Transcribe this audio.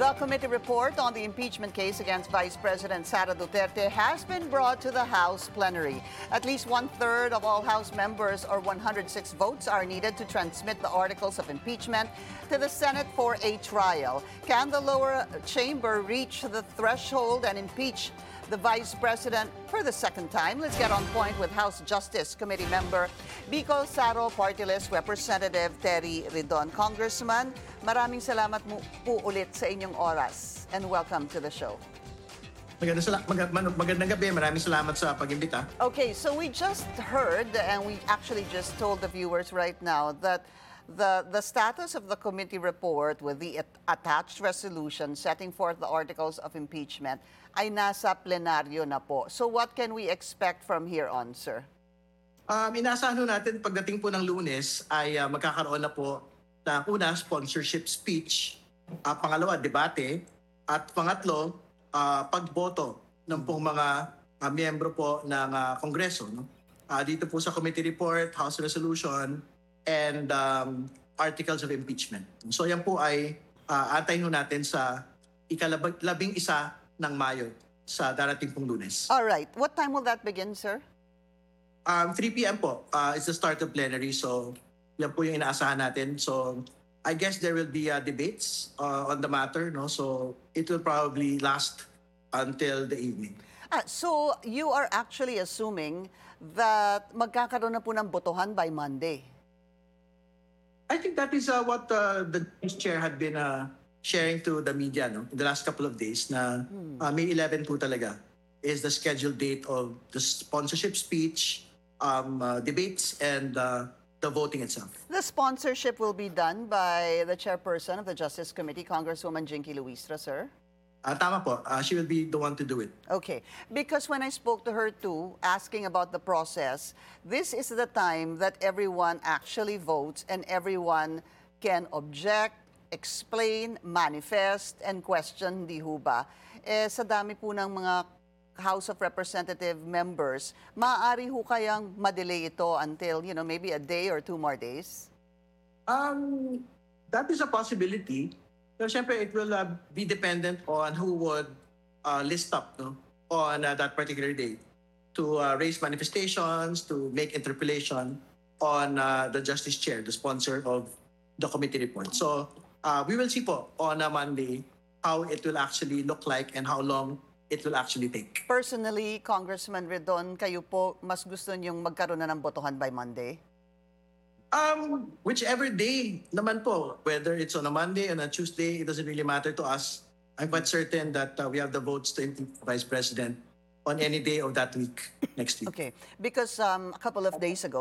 The committee report on the impeachment case against Vice President Sara Duterte has been brought to the House plenary. At least one-third of all House members, or 106 votes, are needed to transmit the articles of impeachment to the Senate for a trial. Can the lower chamber reach the threshold and impeach the Vice President for the second time? Let's get on point with House Justice Committee member Bicol Saro Party List Representative Terry Ridon. Congressman, maraming salamat po ulit sa inyong oras and welcome to the show. Magandang gabi. Maraming salamat sa pag-imbita. Okay, so we just heard, and we actually just told the viewers right now that the status of the committee report with the attached resolution setting forth the articles of impeachment ay nasa plenaryo na po. So what can we expect from here on, sir? Inaasahan natin pagdating po ng Lunes ay magkakaroon na po ng una, sponsorship speech, pangalawa, debate, at pangatlo, pagboto ng pong mga miyembro po ng Kongreso. No? Dito po sa committee report, House resolution, and articles of impeachment. So yan po ay antayin natin sa ikalabing isa ng Mayo sa darating pong Lunes. All right. What time will that begin, sir? 3 p.m. po is the start of plenary. So yan po yung inaasahan natin. So I guess there will be debates on the matter. No? So it will probably last until the evening. So you are actually assuming that magkakaroon na po ng botohan by Monday? I think that is what the chair had been sharing to the media in the last couple of days na May 11 po talaga is the scheduled date of the sponsorship speech, debates, and the voting itself. The sponsorship will be done by the chairperson of the Justice Committee, Congresswoman Jinky Luistra, sir? Tama po. She will be the one to do it. Okay. Because when I spoke to her too, asking about the process, this is the time that everyone actually votes and everyone can object, explain, manifest, and question, di ho ba? Sa dami po ng mga House of Representative members, maaari ho kayang madelay ito until, maybe a day or 2 more days? That is a possibility. So, syempre, it will be dependent on who would list up on that particular day to raise manifestations, to make interpellation on the Justice Chair, the sponsor of the committee report. So, we will see po on Monday how it will actually look like and how long it will actually take. Personally, Congressman Ridon, kayo po, mas gusto niyong magkaroon na ng botohan by Monday? Whichever day naman po, whether it's on a Monday or a Tuesday, it doesn't really matter to us. I'm quite certain that we have the votes to impeach the Vice President on any day of that week, next week. Okay, because a couple of days ago,